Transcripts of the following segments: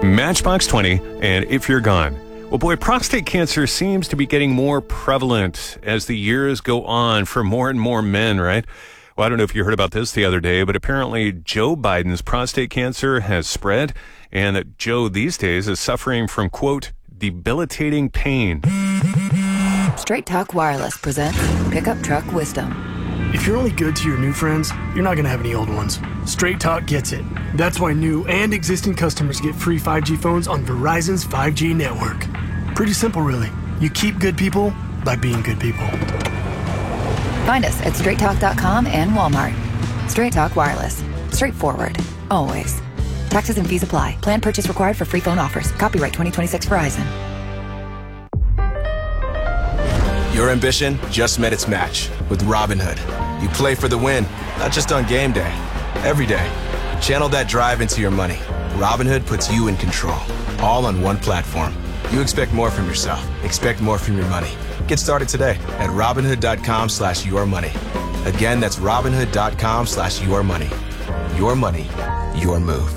Matchbox 20 and If You're Gone. Well, boy, prostate cancer seems to be getting more prevalent as the years go on for more and more men, right? Well, I don't know if you heard about this the other day, but apparently Joe Biden's prostate cancer has spread, and that Joe these days is suffering from, quote, debilitating pain. Straight Talk Wireless presents Pickup Truck Wisdom. If you're only good to your new friends, you're not going to have any old ones. Straight Talk gets it. That's why new and existing customers get free 5G phones on Verizon's 5G network. Pretty simple, really. You keep good people by being good people. Find us at straighttalk.com and Walmart. Straight Talk Wireless. Straightforward. Always. Taxes and fees apply. Plan purchase required for free phone offers. Copyright 2026 Verizon. Your ambition just met its match with Robinhood. You play for the win, not just on game day, every day. Channel that drive into your money. Robinhood puts you in control, all on one platform. You expect more from yourself. Expect more from your money. Get started today at Robinhood.com/yourmoney. Again, that's Robinhood.com/yourmoney. Your money, your move.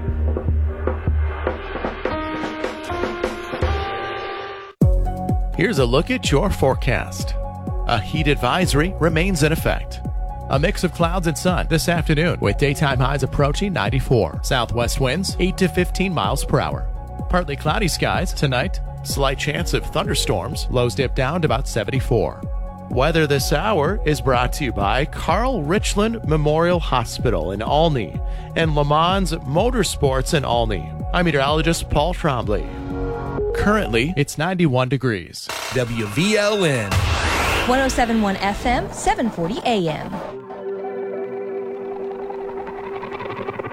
Here's a look at your forecast. A heat advisory remains in effect. A mix of clouds and sun this afternoon with daytime highs approaching 94. Southwest winds 8 to 15 miles per hour. Partly cloudy skies tonight. Slight chance of thunderstorms. Lows dip down to about 74. Weather this hour is brought to you by Carl Richland Memorial Hospital in Olney and Le Mans Motorsports in Olney. I'm meteorologist Paul Trombley. Currently, it's 91 degrees. WVLN 107.1 FM, 740 AM.